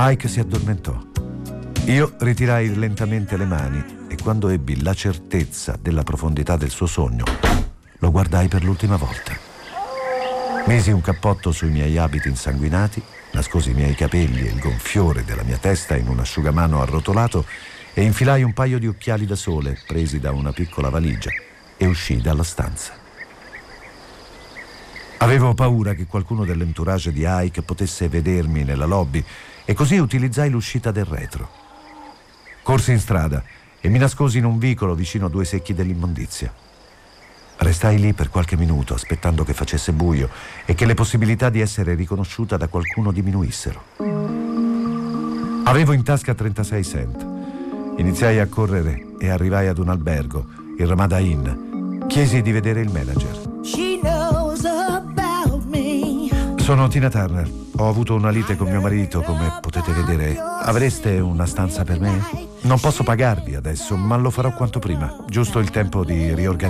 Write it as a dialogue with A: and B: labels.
A: Ike si addormentò. Io ritirai lentamente le mani e quando ebbi la certezza della profondità del suo sogno, lo guardai per l'ultima volta. Misi un cappotto sui miei abiti insanguinati, nascosi i miei capelli e il gonfiore della mia testa in un asciugamano arrotolato e infilai un paio di occhiali da sole presi da una piccola valigia e uscii dalla stanza. Avevo paura che qualcuno dell'entourage di Ike potesse vedermi nella lobby e così utilizzai l'uscita del retro. Corsi in strada e mi nascosi in un vicolo vicino a 2 secchi dell'immondizia. Restai lì per qualche minuto aspettando che facesse buio e che le possibilità di essere riconosciuta da qualcuno diminuissero. Avevo in tasca 36 cent. Iniziai a correre e arrivai ad un albergo, il Ramada Inn. Chiesi di vedere il manager. Sono Tina Turner. Ho avuto una lite con mio marito, come potete vedere. Avreste una stanza per me? Non posso pagarvi adesso, ma lo farò quanto prima. Giusto il tempo di riorganizzare